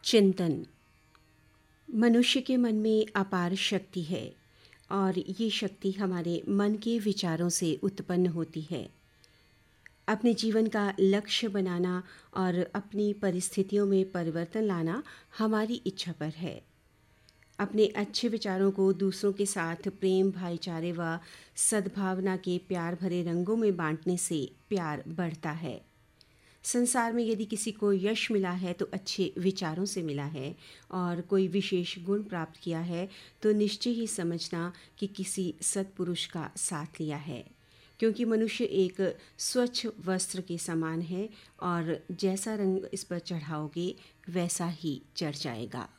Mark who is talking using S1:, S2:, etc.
S1: चिंतन। मनुष्य के मन में अपार शक्ति है और ये शक्ति हमारे मन के विचारों से उत्पन्न होती है। अपने जीवन का लक्ष्य बनाना और अपनी परिस्थितियों में परिवर्तन लाना हमारी इच्छा पर है। अपने अच्छे विचारों को दूसरों के साथ प्रेम, भाईचारे व सद्भावना के प्यार भरे रंगों में बांटने से प्यार बढ़ता है। संसार में यदि किसी को यश मिला है तो अच्छे विचारों से मिला है, और कोई विशेष गुण प्राप्त किया है तो निश्चय ही समझना कि किसी सत्पुरुष का साथ लिया है, क्योंकि मनुष्य एक स्वच्छ वस्त्र के समान है और जैसा रंग इस पर चढ़ाओगे वैसा ही चढ़ जाएगा।